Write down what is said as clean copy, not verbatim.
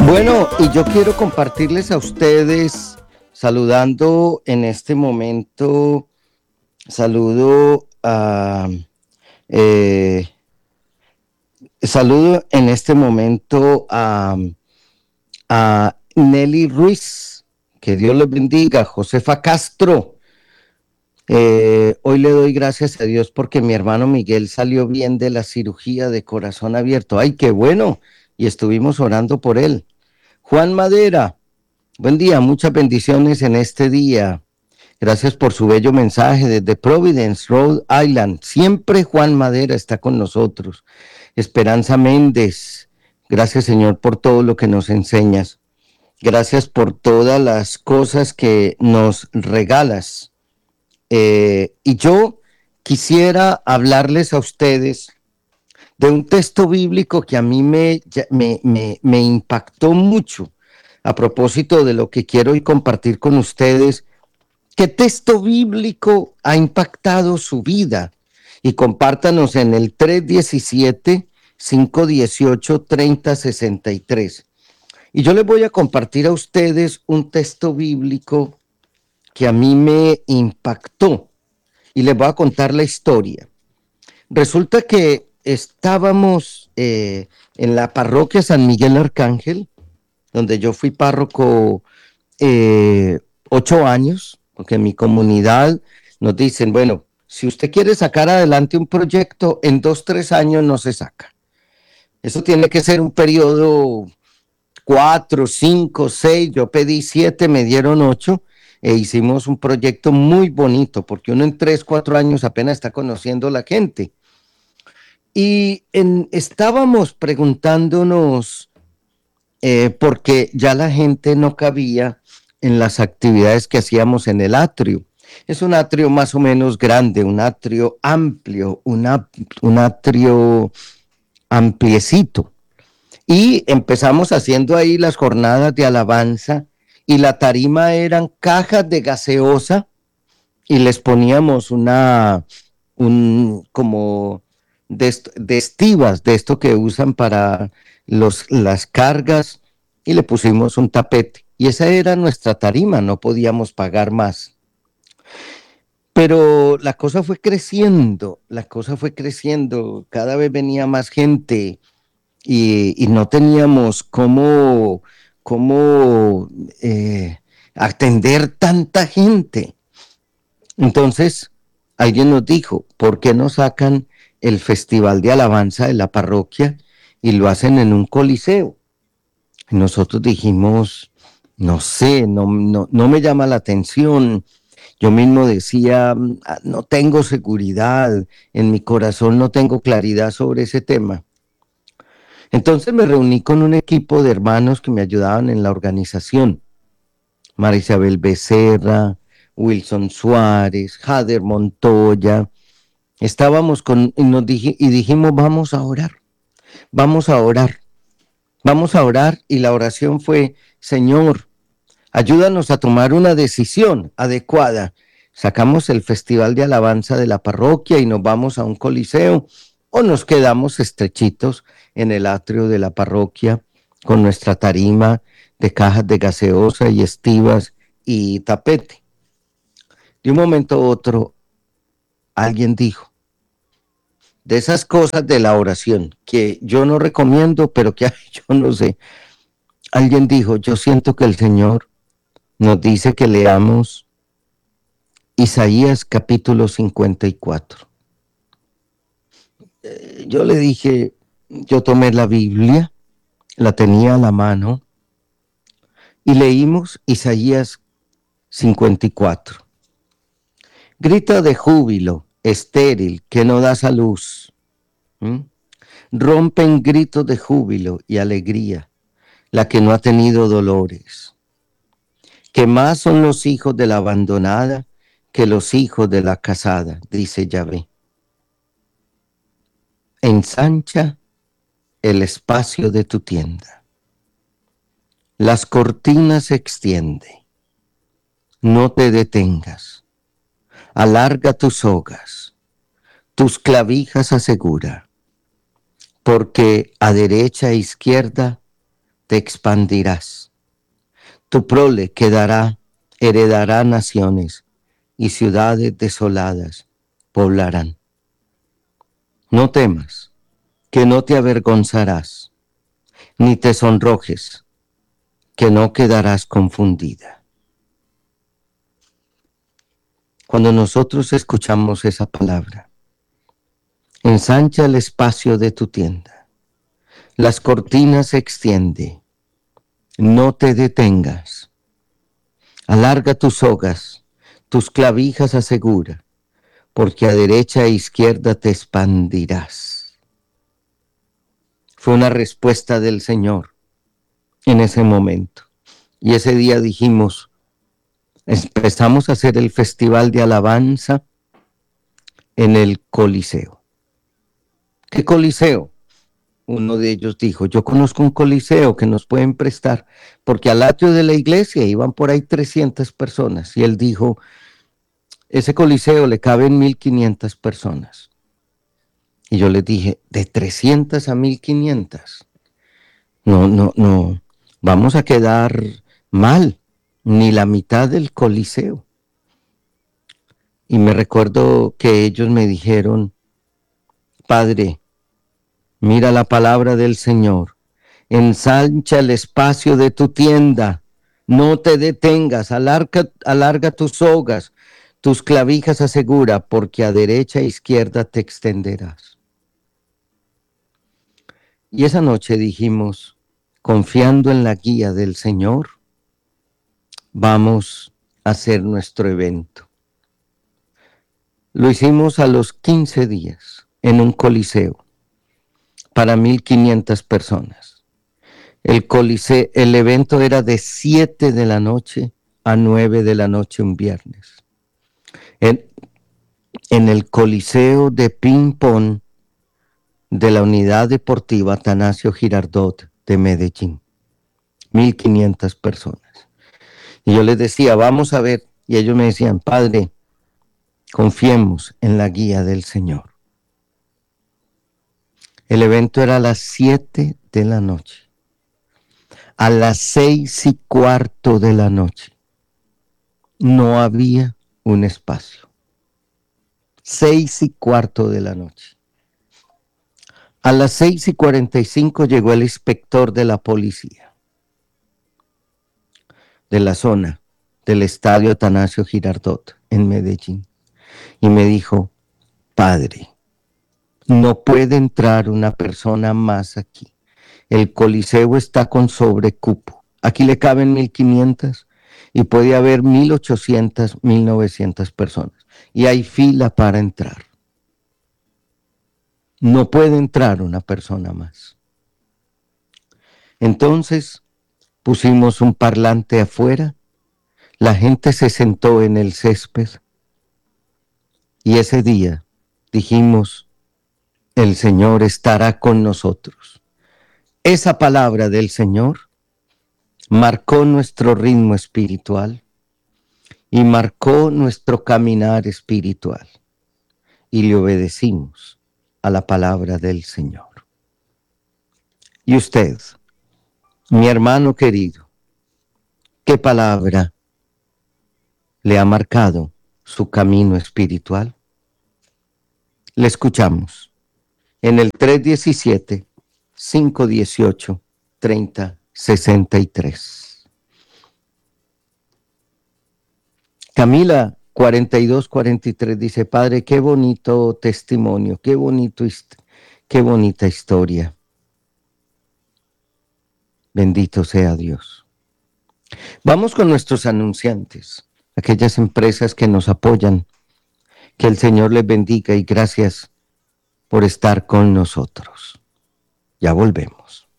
Bueno, y yo quiero compartirles a ustedes, saludando en este momento, saludo a, eh, saludo en este momento a Nelly Ruiz, que Dios les bendiga, Josefa Castro. Hoy le doy gracias a Dios porque mi hermano Miguel salió bien de la cirugía de corazón abierto. ¡Ay, qué bueno! Y estuvimos orando por él. Juan Madera, buen día, muchas bendiciones en este día. Gracias por su bello mensaje desde Providence, Rhode Island. Siempre Juan Madera está con nosotros. Esperanza Méndez, gracias Señor por todo lo que nos enseñas. Gracias por todas las cosas que nos regalas. Y yo quisiera hablarles a ustedes de un texto bíblico que a mí me impactó mucho a propósito de lo que quiero hoy compartir con ustedes. ¿Qué texto bíblico ha impactado su vida? Y compártanos en el 317-518-3063. Y yo les voy a compartir a ustedes un texto bíblico que a mí me impactó. Y les voy a contar la historia. Resulta que estábamos en la parroquia San Miguel Arcángel, donde yo fui párroco eh, 8 años, porque en mi comunidad nos dicen, bueno, si usted quiere sacar adelante un proyecto, en 2, 3 años no se saca. Eso tiene que ser un periodo 4, 5, 6, yo pedí 7, me dieron 8, e hicimos un proyecto muy bonito, porque uno en 3, 4 años apenas está conociendo a la gente. Y estábamos preguntándonos, porque ya la gente no cabía en las actividades que hacíamos en el atrio. Es un atrio más o menos grande, un atrio amplio, un atrio ampliecito. Y empezamos haciendo ahí las jornadas de alabanza y la tarima eran cajas de gaseosa y les poníamos como de estivas, de esto que usan para las cargas, y le pusimos un tapete. Y esa era nuestra tarima, no podíamos pagar más. Pero la cosa fue creciendo, cada vez venía más gente y no teníamos cómo atender tanta gente. Entonces, alguien nos dijo, ¿por qué no sacan el festival de alabanza de la parroquia y lo hacen en un coliseo? Y nosotros dijimos, no sé, no me llama la atención. Yo mismo decía, no tengo seguridad, en mi corazón no tengo claridad sobre ese tema. Entonces me reuní con un equipo de hermanos que me ayudaban en la organización. María Isabel Becerra, Wilson Suárez, Jader Montoya. Estábamos y dijimos, vamos a orar, vamos a orar. Y la oración fue, Señor, ayúdanos a tomar una decisión adecuada. Sacamos el festival de alabanza de la parroquia y nos vamos a un coliseo, o nos quedamos estrechitos en el atrio de la parroquia con nuestra tarima de cajas de gaseosa y estivas y tapete. De un momento a otro, alguien dijo, de esas cosas de la oración, que yo no recomiendo, pero que yo no sé, alguien dijo, yo siento que el Señor nos dice que leamos Isaías capítulo 54. Yo le dije, yo tomé la Biblia, la tenía a la mano, y leímos Isaías 54. Grita de júbilo, estéril, que no das a luz. Rompen gritos de júbilo y alegría, la que no ha tenido dolores. Que más son los hijos de la abandonada que los hijos de la casada, dice Yahvé. Ensancha el espacio de tu tienda. Las cortinas se extiende. No te detengas. Alarga tus sogas. Tus clavijas asegura. Porque a derecha e izquierda te expandirás. Tu prole heredará naciones y ciudades desoladas poblarán. No temas, que no te avergonzarás, ni te sonrojes, que no quedarás confundida. Cuando nosotros escuchamos esa palabra, ensancha el espacio de tu tienda, las cortinas se extiende, no te detengas, alarga tus sogas, tus clavijas asegura, porque a derecha e izquierda te expandirás. Fue una respuesta del Señor en ese momento. Y ese día dijimos, empezamos a hacer el festival de alabanza en el Coliseo. ¿Qué Coliseo? Uno de ellos dijo, yo conozco un coliseo que nos pueden prestar, porque al atrio de la iglesia iban por ahí 300 personas. Y él dijo, ese coliseo le caben 1.500 personas. Y yo les dije, de 300 a 1.500. No, vamos a quedar mal, ni la mitad del coliseo. Y me recuerdo que ellos me dijeron, Padre, mira la palabra del Señor, ensancha el espacio de tu tienda, no te detengas, alarga tus sogas, tus clavijas asegura, porque a derecha e izquierda te extenderás. Y esa noche dijimos, confiando en la guía del Señor, vamos a hacer nuestro evento. Lo hicimos a los 15 días en un coliseo para 1.500 personas. El evento era de 7 de la noche a 9 de la noche un viernes. En el Coliseo de Ping-Pong de la Unidad Deportiva Atanasio Girardot de Medellín. 1.500 personas. Y yo les decía, vamos a ver. Y ellos me decían, Padre, confiemos en la guía del Señor. El evento era a las 7 de la noche. A las 6:15 de la noche no había un espacio. 6:15 de la noche. A las 6:45 llegó el inspector de la policía de la zona del estadio Atanasio Girardot en Medellín y me dijo, Padre, no puede entrar una persona más aquí. El coliseo está con sobrecupo. Aquí le caben 1.500 y puede haber 1.800, 1.900 personas. Y hay fila para entrar. No puede entrar una persona más. Entonces pusimos un parlante afuera. La gente se sentó en el césped. Y ese día dijimos, el Señor estará con nosotros. Esa palabra del Señor marcó nuestro ritmo espiritual y marcó nuestro caminar espiritual. Y le obedecimos a la palabra del Señor. Y usted, mi hermano querido, ¿qué palabra le ha marcado su camino espiritual? Le escuchamos en el 317-518-3063. Camila 4243 dice, Padre, qué bonito testimonio, qué bonita historia. Bendito sea Dios. Vamos con nuestros anunciantes, aquellas empresas que nos apoyan. Que el Señor les bendiga y gracias por estar con nosotros. Ya volvemos.